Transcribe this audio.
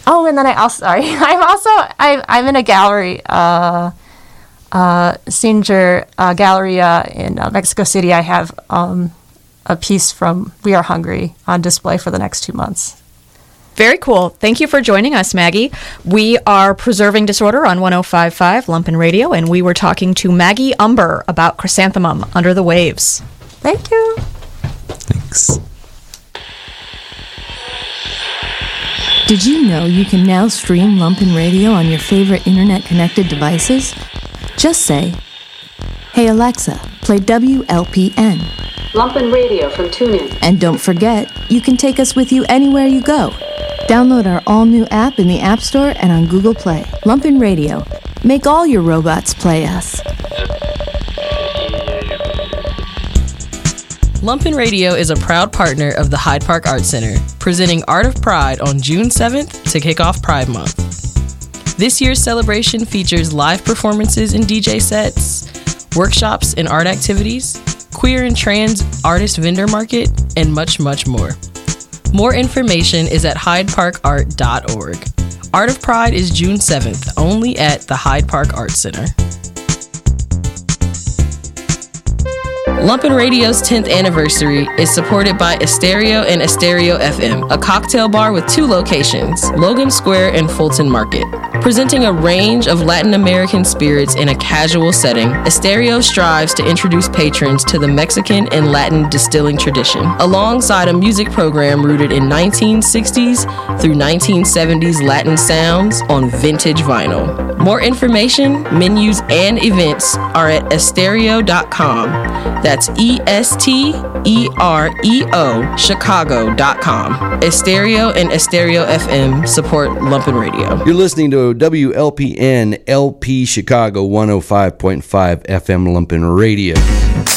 Oh, and then I'm in a gallery, Singer Galleria in Mexico City. I have a piece from We Are Hungry on display for the next 2 months. Very cool. Thank you for joining us, Maggie. We are Preserving Disorder on 105.5 Lumpen Radio, and we were talking to Maggie Umber about Chrysanthemum, Under the Waves. Thank you. Thanks. Did you know you can now stream Lumpen Radio on your favorite internet-connected devices? Just say, "Hey Alexa, play WLPN." Lumpen Radio from TuneIn. And don't forget, you can take us with you anywhere you go. Download our all-new app in the App Store and on Google Play. Lumpen Radio. Make all your robots play us. Lumpen Radio is a proud partner of the Hyde Park Art Center, presenting Art of Pride on June 7th to kick off Pride Month. This year's celebration features live performances and DJ sets, workshops and art activities, queer and trans artist vendor market, and much, much more. More information is at hydeparkart.org. Art of Pride is June 7th, only at the Hyde Park Art Center. Lumpen Radio's 10th anniversary is supported by Estereo and Estereo FM, a cocktail bar with 2 locations, Logan Square and Fulton Market. Presenting a range of Latin American spirits in a casual setting, Estereo strives to introduce patrons to the Mexican and Latin distilling tradition, alongside a music program rooted in 1960s through 1970s Latin sounds on vintage vinyl. More information, menus, and events are at estereo.com. That's ESTEREO Chicago.com. Estereo and Estereo FM support Lumpen Radio. You're listening to WLPN LP Chicago 105.5 FM Lumpen Radio.